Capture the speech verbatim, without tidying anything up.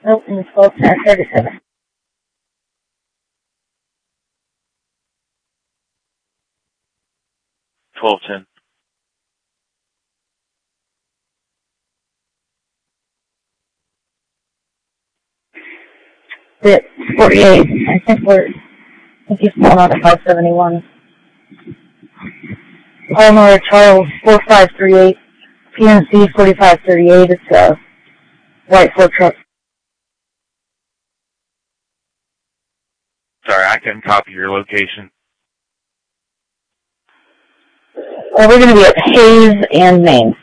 Nope, in twelve ten thirty-seven. twelve ten. Bit forty-eight. I think we're, I think he's pulling out at five seventy-one. Palmer Charles four five three eight. P N C forty-five thirty-eight. It's a white Ford truck. Sorry, I couldn't copy your location. Uh, we're going to be at Hayes and Maine.